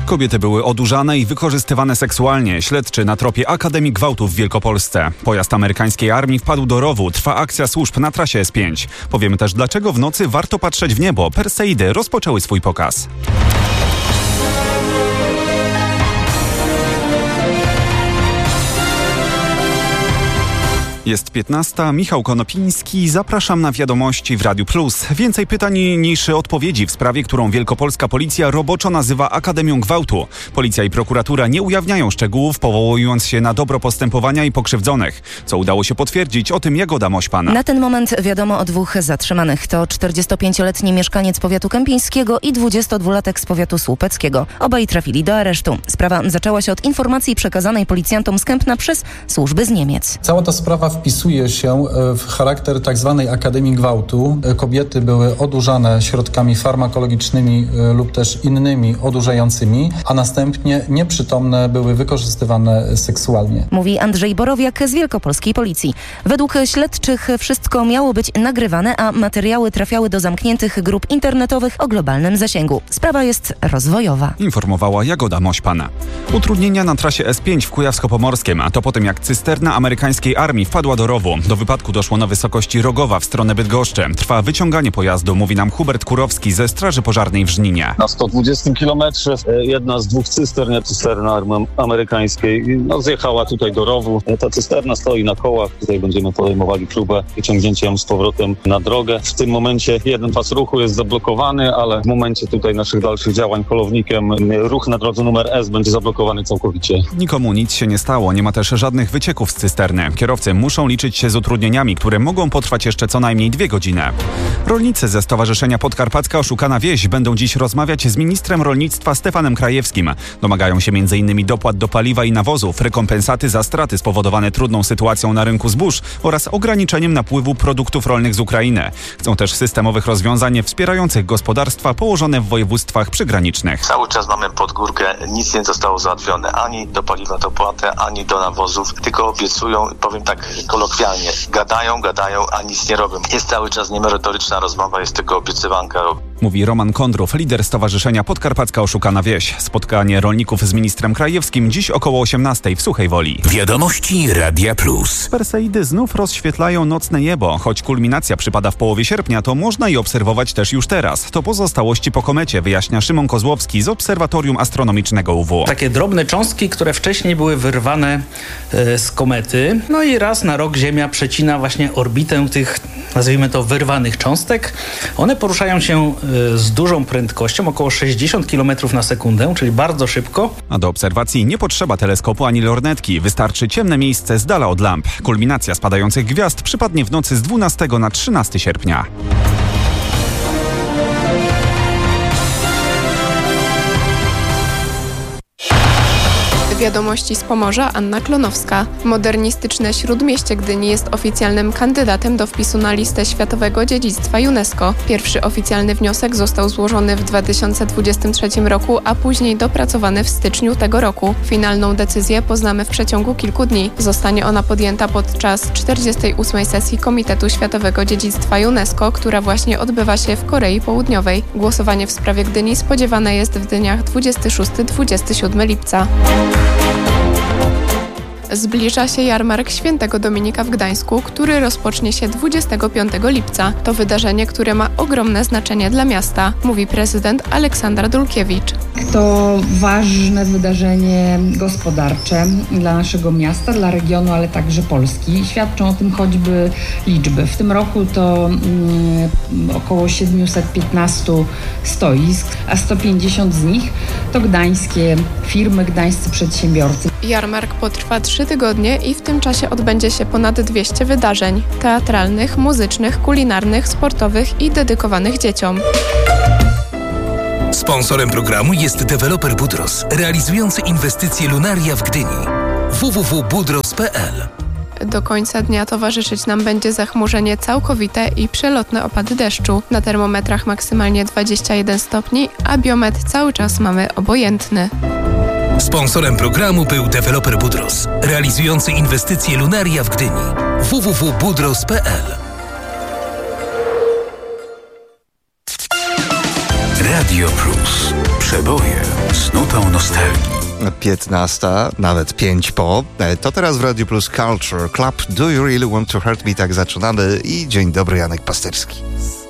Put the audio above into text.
Kobiety były odurzane i wykorzystywane seksualnie. Śledczy na tropie Akademii Gwałtu w Wielkopolsce. Pojazd amerykańskiej armii wpadł do rowu. Trwa akcja służb na trasie S5. Powiemy też, dlaczego w nocy warto patrzeć w niebo. Perseidy rozpoczęły swój pokaz. Jest 15. Michał Konopiński. Zapraszam na wiadomości w Radiu Plus. Więcej pytań niż odpowiedzi w sprawie, którą wielkopolska policja roboczo nazywa Akademią Gwałtu. Policja i prokuratura nie ujawniają szczegółów, powołując się na dobro postępowania i pokrzywdzonych. Co udało się potwierdzić, o tym Jagoda Mośpana. Na ten moment wiadomo o 2 zatrzymanych. To 45-letni mieszkaniec powiatu kępińskiego i 22-latek z powiatu słupeckiego. Obaj trafili do aresztu. Sprawa zaczęła się od informacji przekazanej policjantom z Kępna przez służby z Niemiec. Cała ta sprawa wpisuje się w charakter tak zwanej Akademii Gwałtu. Kobiety były odurzane środkami farmakologicznymi lub też innymi odurzającymi, a następnie nieprzytomne były wykorzystywane seksualnie. Mówi Andrzej Borowiak z Wielkopolskiej Policji. Według śledczych wszystko miało być nagrywane, a materiały trafiały do zamkniętych grup internetowych o globalnym zasięgu. Sprawa jest rozwojowa. Informowała Jagoda Mośpana. Utrudnienia na trasie S5 w Kujawsko-Pomorskiem, a to po tym jak cysterna amerykańskiej armii wpadła do rowu. Do wypadku doszło na wysokości Rogowa w stronę Bydgoszczy. Trwa wyciąganie pojazdu, mówi nam Hubert Kurowski ze Straży Pożarnej w Żninie. Na 120 kilometrze jedna z 2 cystern, cysterna armii amerykańskiej, zjechała tutaj do rowu. Ta cysterna stoi na kołach. Tutaj będziemy podejmowali próbę wyciągnięcia ją z powrotem na drogę. W tym momencie jeden pas ruchu jest zablokowany, ale w momencie tutaj naszych dalszych działań polownikiem ruch na drodze numer S będzie zablokowany całkowicie. Nikomu nic się nie stało. Nie ma też żadnych wycieków z cysterny. Kierowcy muszą liczyć się z utrudnieniami, które mogą potrwać jeszcze co najmniej 2 godziny. Rolnicy ze Stowarzyszenia Podkarpacka Oszukana Wieś będą dziś rozmawiać z ministrem rolnictwa Stefanem Krajewskim. Domagają się m.in. dopłat do paliwa i nawozów, rekompensaty za straty spowodowane trudną sytuacją na rynku zbóż oraz ograniczeniem napływu produktów rolnych z Ukrainy. Chcą też systemowych rozwiązań wspierających gospodarstwa położone w województwach przygranicznych. Cały czas mamy pod górkę, nic nie zostało załatwione, ani do paliwa dopłatę, ani do nawozów, tylko obiecują, powiem tak kolokwialnie, gadają, a nic nie robią. Jest cały czas niemerytoryczna rozmowa, jest tylko obiecywanka. Mówi Roman Kondrów, lider Stowarzyszenia Podkarpacka Oszukana Wieś. Spotkanie rolników z ministrem Krajewskim dziś około 18:00 w Suchej Woli. Wiadomości Radia Plus. Perseidy znów rozświetlają nocne niebo. Choć kulminacja przypada w połowie sierpnia, to można je obserwować też już teraz. To pozostałości po komecie, wyjaśnia Szymon Kozłowski z Obserwatorium Astronomicznego UW. Takie drobne cząstki, które wcześniej były wyrwane z komety. No i raz na rok Ziemia przecina właśnie orbitę tych, nazwijmy to, wyrwanych cząstek. One poruszają się z dużą prędkością, około 60 km na sekundę, czyli bardzo szybko. A do obserwacji nie potrzeba teleskopu ani lornetki. Wystarczy ciemne miejsce z dala od lamp. Kulminacja spadających gwiazd przypadnie w nocy z 12 na 13 sierpnia. Wiadomości z Pomorza, Anna Klonowska. Modernistyczne Śródmieście Gdyni jest oficjalnym kandydatem do wpisu na listę Światowego Dziedzictwa UNESCO. Pierwszy oficjalny wniosek został złożony w 2023 roku, a później dopracowany w styczniu tego roku. Finalną decyzję poznamy w przeciągu kilku dni. Zostanie ona podjęta podczas 48. sesji Komitetu Światowego Dziedzictwa UNESCO, która właśnie odbywa się w Korei Południowej. Głosowanie w sprawie Gdyni spodziewane jest w dniach 26-27 lipca. Zbliża się jarmark Świętego Dominika w Gdańsku, który rozpocznie się 25 lipca. To wydarzenie, które ma ogromne znaczenie dla miasta, mówi prezydent Aleksandra Dulkiewicz. To ważne wydarzenie gospodarcze dla naszego miasta, dla regionu, ale także Polski. Świadczą o tym choćby liczby. W tym roku to około 715 stoisk, a 150 z nich to gdańskie firmy, gdańscy przedsiębiorcy. Jarmark potrwa 3 tygodnie i w tym czasie odbędzie się ponad 200 wydarzeń teatralnych, muzycznych, kulinarnych, sportowych i dedykowanych dzieciom. Sponsorem programu jest deweloper Budros, realizujący inwestycje Lunaria w Gdyni. www.budros.pl. Do końca dnia towarzyszyć nam będzie zachmurzenie całkowite i przelotne opady deszczu. Na termometrach maksymalnie 21 stopni, a biometr cały czas mamy obojętny. Sponsorem programu był deweloper Budros, realizujący inwestycje Lunaria w Gdyni. www.budros.pl. Radio Plus. Przeboje z nutą nostalgii. 15, nawet 5 po. To teraz w Radio Plus Culture Club. Do you really want to hurt me? Tak zaczynamy. I dzień dobry, Janek Pasterski.